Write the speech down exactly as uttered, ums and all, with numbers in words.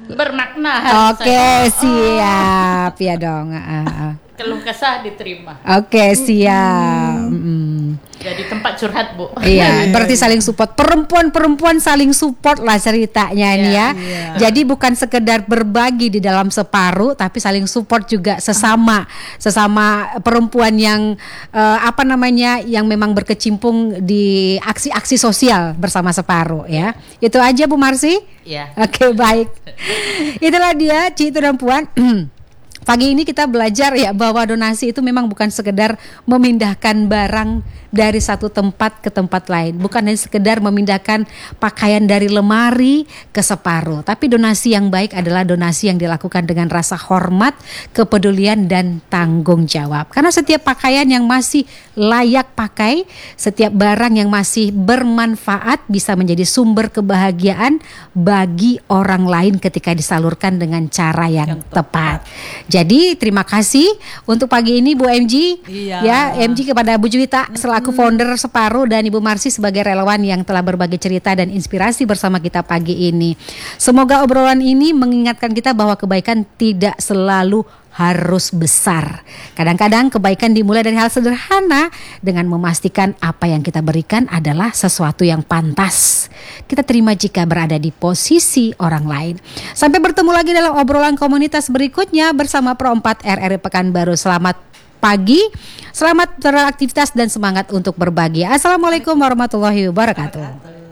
bermakna. Oke, siap ya dong. Uh, uh. Keluh kesah diterima. Oke, siap. Hmm. Jadi tempat curhat, Bu. Iya, berarti saling support. Perempuan-perempuan saling support lah ceritanya ini ya. Iya. Jadi bukan sekedar berbagi di dalam separuh, tapi saling support juga sesama, sesama perempuan yang uh, apa namanya, yang memang berkecimpung di aksi-aksi sosial bersama separuh ya. Itu aja Bu Marsi. Iya. Oke, baik. Itulah dia Ci Itu dan Puan. Pagi ini kita belajar ya bahwa donasi itu memang bukan sekedar memindahkan barang dari satu tempat ke tempat lain, bukan hanya sekedar memindahkan pakaian dari lemari ke separuh, tapi donasi yang baik adalah donasi yang dilakukan dengan rasa hormat, kepedulian dan tanggung jawab. Karena setiap pakaian yang masih layak pakai, setiap barang yang masih bermanfaat bisa menjadi sumber kebahagiaan bagi orang lain ketika disalurkan dengan cara yang, yang tepat. Jadi terima kasih untuk pagi ini Bu M G, iya. ya M G kepada Bu Juwita selaku founder Separuh dan Ibu Marsi sebagai relawan yang telah berbagi cerita dan inspirasi bersama kita pagi ini. Semoga obrolan ini mengingatkan kita bahwa kebaikan tidak selalu harus besar. Kadang-kadang kebaikan dimulai dari hal sederhana dengan memastikan apa yang kita berikan adalah sesuatu yang pantas kita terima jika berada di posisi orang lain. Sampai bertemu lagi dalam obrolan komunitas berikutnya bersama Pro empat R R I Pekanbaru. Selamat pagi, selamat beraktivitas dan semangat untuk berbagi. Assalamualaikum warahmatullahi wabarakatuh.